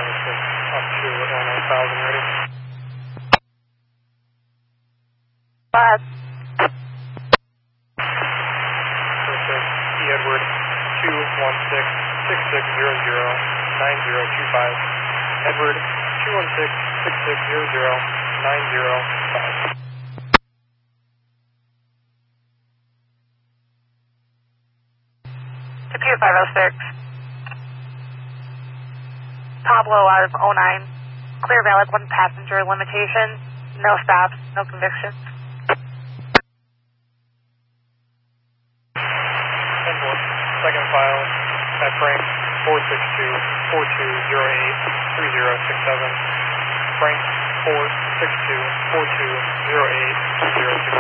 up to 9000, ready? Perfect. E. Edward 216-6600-9025. Edward 216-6600-9025. Computer 506. Pablo out of 09. Clear valid, 1 passenger limitation. No stops, no convictions. 10-4. Second file at Frank 462-4208-3067. Frank 462-4208-3067.